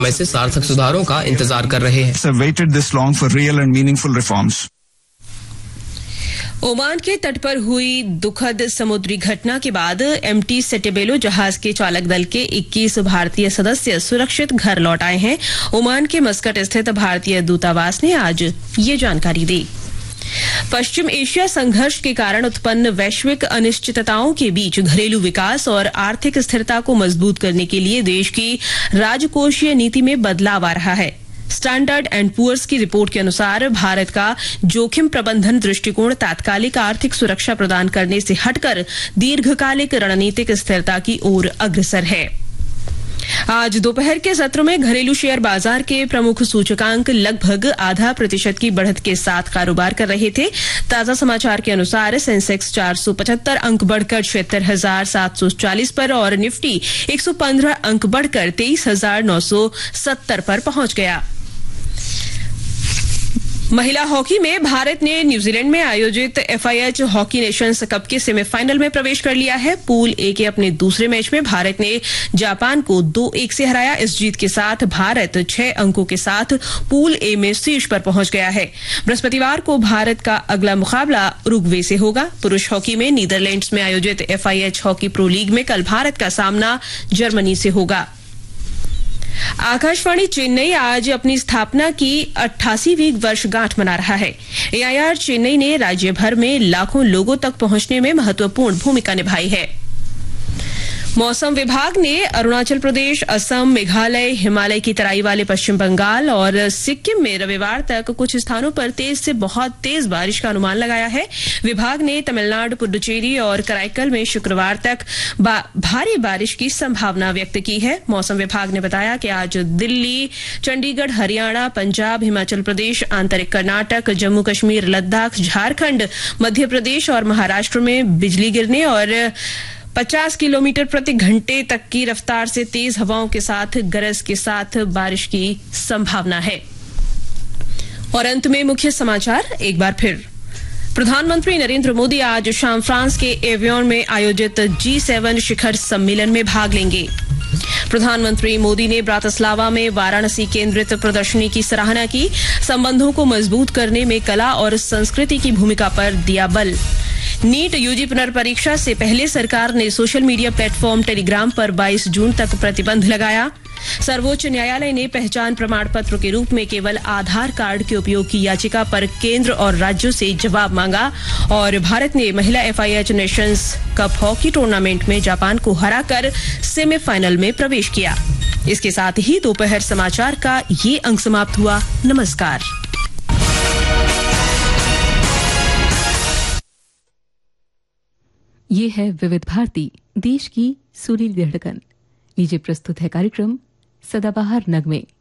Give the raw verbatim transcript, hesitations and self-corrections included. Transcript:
समय से सार्थक सुधारों का इंतजार कर रहे हैं। Waited this long for real and meaningful reforms. Oman के तट पर हुई दुखद समुद्री घटना के बाद एमटी सेटेबेलो जहाज के चालक दल के इक्कीस भारतीय सदस्य सुरक्षित घर लौट आए हैं। ओमान के मस्कट स्थित भारतीय दूतावास ने आज ये जानकारी दी। पश्चिम एशिया संघर्ष के कारण उत्पन्न वैश्विक अनिश्चितताओं के बीच घरेलू विकास और आर्थिक स्थिरता को मजबूत करने के लिए देश की राजकोषीय नीति में बदलाव आ रहा है। स्टैंडर्ड एंड पुअर्स की रिपोर्ट के अनुसार भारत का जोखिम प्रबंधन दृष्टिकोण तात्कालिक आर्थिक सुरक्षा प्रदान करने से हटकर दीर्घकालिक रणनीतिक स्थिरता की ओर अग्रसर है। आज दोपहर के सत्र में घरेलू शेयर बाजार के प्रमुख सूचकांक लगभग आधा प्रतिशत की बढ़त के साथ कारोबार कर रहे थे। ताजा समाचार के अनुसार सेंसेक्स चार सौ पचहत्तर अंक बढ़कर छिहत्तर हजार सात सौ चालीस पर और निफ्टी एक सौ पंद्रह अंक बढ़कर तेईस हजार नौ सौ सत्तर पर पहुंच गया। महिला हॉकी में भारत ने न्यूजीलैंड में आयोजित एफआईएच हॉकी नेशंस कप के सेमीफाइनल में प्रवेश कर लिया है। पूल ए के अपने दूसरे मैच में भारत ने जापान को दो एक से हराया। इस जीत के साथ भारत छह अंकों के साथ पूल ए में शीर्ष पर पहुंच गया है। बृहस्पतिवार को भारत का अगला मुकाबला उरुग्वे से होगा। पुरुष हॉकी में नीदरलैंड्स में आयोजित एफआईएच हॉकी प्रो लीग में कल भारत का सामना जर्मनी से होगा। आकाशवाणी चेन्नई आज अपनी स्थापना की अट्ठासीवीं वर्षगांठ मना रहा है। एआईआर चेन्नई ने राज्य भर में लाखों लोगों तक पहुंचने में महत्वपूर्ण भूमिका निभाई है। मौसम विभाग ने अरुणाचल प्रदेश, असम, मेघालय, हिमालय की तराई वाले पश्चिम बंगाल और सिक्किम में रविवार तक कुछ स्थानों पर तेज से बहुत तेज बारिश का अनुमान लगाया है। विभाग ने तमिलनाडु, पुडुचेरी और कराईकल में शुक्रवार तक बा, भारी बारिश की संभावना व्यक्त की है। मौसम विभाग ने बताया कि आज दिल्ली, चंडीगढ़, हरियाणा, पंजाब, हिमाचल प्रदेश, आंतरिक कर्नाटक, जम्मू कश्मीर, लद्दाख, झारखंड, मध्य प्रदेश और महाराष्ट्र में बिजली गिरने और पचास किलोमीटर प्रति घंटे तक की रफ्तार से तेज हवाओं के साथ गरज के साथ बारिश की संभावना है। और अंत में मुख्य समाचार एक बार फिर। प्रधानमंत्री नरेंद्र मोदी आज शाम फ्रांस के एवियन में आयोजित जी सेवन शिखर सम्मेलन में भाग लेंगे। प्रधानमंत्री मोदी ने ब्रातिस्लावा में वाराणसी केंद्रित प्रदर्शनी की सराहना की। संबंधों को मजबूत करने में कला और संस्कृति की भूमिका पर दिया बल। नीट यूजी पुनर्परीक्षा से पहले सरकार ने सोशल मीडिया प्लेटफॉर्म टेलीग्राम पर बाईस जून तक प्रतिबंध लगाया। सर्वोच्च न्यायालय ने पहचान प्रमाण पत्र के रूप में केवल आधार कार्ड के उपयोग की याचिका पर केंद्र और राज्यों से जवाब मांगा। और भारत ने महिला FIH Nations cup hockey tournament में जापान को हराकर सेमीफाइनल में प्रवेश किया। इसके साथ ही दोपहर समाचार का ये अंक समाप्त हुआ। नमस्कार। ये है विविध भारती, देश की सुरीली धड़कन। लीजिए प्रस्तुत है कार्यक्रम सदाबहार नगमे।